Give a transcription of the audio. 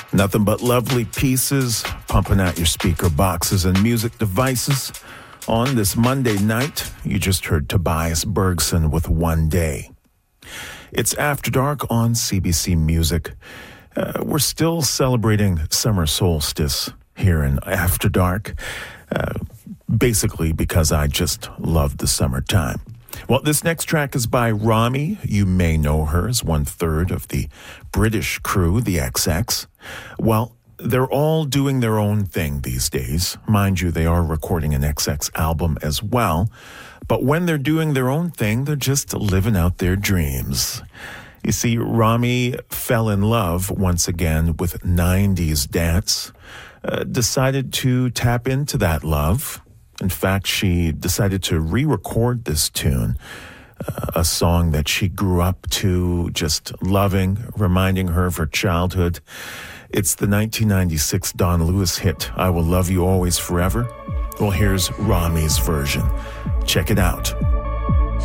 Nothing but lovely pieces pumping out your speaker boxes and music devices. On this Monday night, you just heard Tobias Bergson with One Day. It's After Dark on CBC Music. We're still celebrating summer solstice here in After Dark, basically because I just love the summertime. Well, this next track is by Rami. You may know her as one-third of the British crew, the XX. Well, they're all doing their own thing these days. Mind you, they are recording an XX album as well. But when they're doing their own thing, they're just living out their dreams. You see, Rami fell in love once again with 90s dance, decided to tap into that love. In fact, she decided to re-record this tune, a song that she grew up to, just loving, reminding her of her childhood. It's the 1996 Don Lewis hit, I Will Love You Always Forever. Well, here's Rami's version. Check it out.